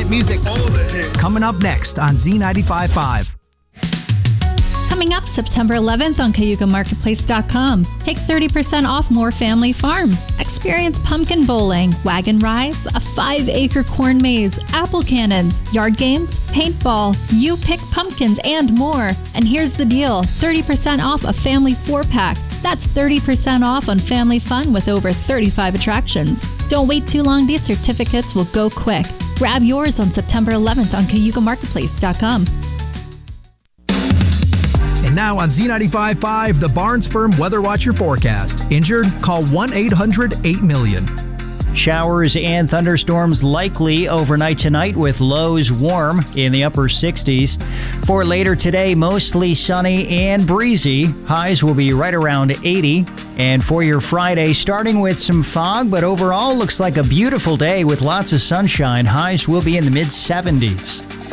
hit music. Coming up next on Z95.5. Coming up September 11th on CayugaMarketplace.com. Take 30% off More Family Farm. Experience pumpkin bowling, wagon rides, a 5-acre corn maze, apple cannons, yard games, paintball, you pick pumpkins, and more. And here's the deal, 30% off a family 4-pack. That's 30% off on family fun with over 35 attractions. Don't wait too long, these certificates will go quick. Grab yours on September 11th on CayugaMarketplace.com. And now on Z95.5, the Barnes Firm Weather Watcher forecast. Injured? Call 1-800-8-million. Showers and thunderstorms likely overnight tonight with lows warm in the upper 60s. For later today, mostly sunny and breezy. Highs will be right around 80. And for your Friday, starting with some fog, but overall looks like a beautiful day with lots of sunshine. Highs will be in the mid-70s.